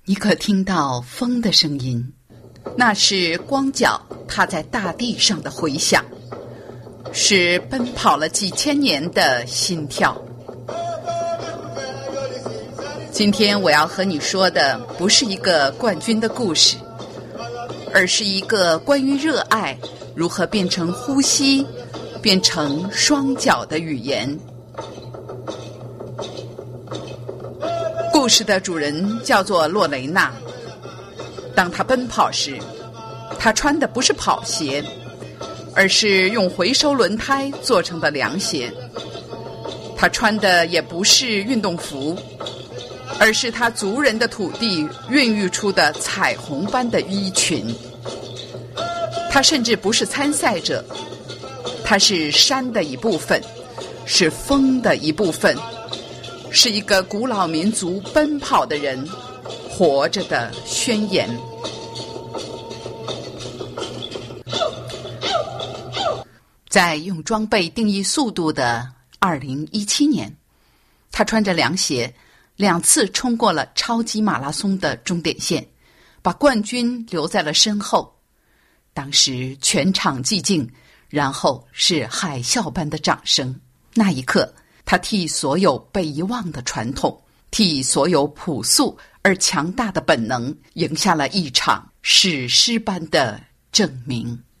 你可听到风的声音？那是光脚踏在大地上的回响，是奔跑了几千年的心跳。今天我要和你说的不是一个冠军的故事，而是一个关于热爱如何变成呼吸，变成双脚的语言。故事的主人叫做洛雷娜。当她奔跑时，她穿的不是跑鞋，而是用回收轮胎做成的凉鞋。她穿的也不是运动服，而是她族人的土地孕育出的彩虹般的衣裙。她甚至不是参赛者，她是山的一部分，是风的一部分，是一个古老民族奔跑的人活着的宣言。在用装备定义速度的2017年，他穿着凉鞋2次冲过了超级马拉松的终点线，把冠军留在了身后。当时全场寂静，然后是海啸般的掌声。那一刻，他替所有被遗忘的传统，替所有朴素而强大的本能赢下了一场史诗般的证明。